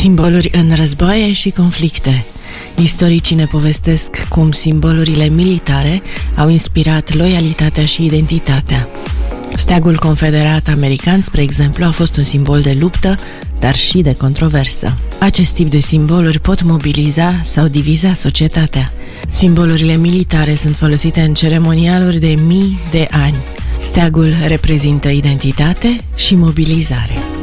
Simboluri în războaie și conflicte. Istoricii ne povestesc cum simbolurile militare au inspirat loialitatea și identitatea. Steagul confederat american, spre exemplu, a fost un simbol de luptă, dar și de controversă. Acest tip de simboluri pot mobiliza sau diviza societatea. Simbolurile militare sunt folosite în ceremonialuri de mii de ani. Steagul reprezintă identitate și mobilizare.